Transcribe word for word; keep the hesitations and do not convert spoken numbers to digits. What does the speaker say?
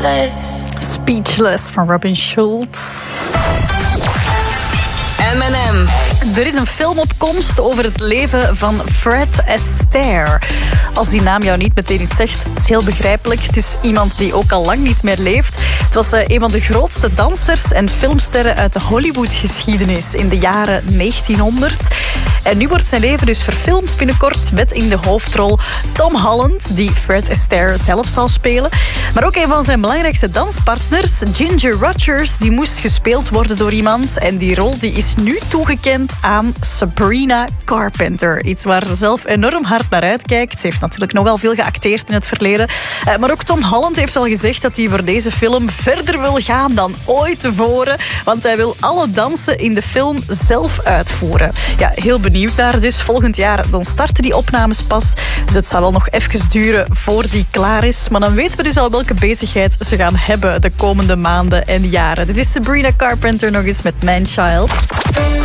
Speechless van Robin Schulz. M en M. Er is een film op komst over het leven van Fred Astaire. Als die naam jou niet meteen iets zegt, is heel begrijpelijk. Het is iemand die ook al lang niet meer leeft. Het was een van de grootste dansers en filmsterren uit de Hollywood-geschiedenis in de jaren negentienhonderd. En nu wordt zijn leven dus verfilmd binnenkort met in de hoofdrol Tom Holland, die Fred Astaire zelf zal spelen. Maar ook een van zijn belangrijkste danspartners, Ginger Rogers, die moest gespeeld worden door iemand. En die rol die is nu toegekend aan Sabrina Carpenter. Iets waar ze zelf enorm hard naar uitkijkt. Ze heeft natuurlijk nogal veel geacteerd in het verleden. Maar ook Tom Holland heeft al gezegd dat hij voor deze film verder wil gaan dan ooit tevoren. Want hij wil alle dansen in de film zelf uitvoeren. Ja, heel benieuwd daar dus. Volgend jaar dan starten die opnames pas. Dus het zal wel nog even duren voor die klaar is. Maar dan weten we dus al welke bezigheid ze gaan hebben de komende maanden en jaren. Dit is Sabrina Carpenter nog eens met Man Child.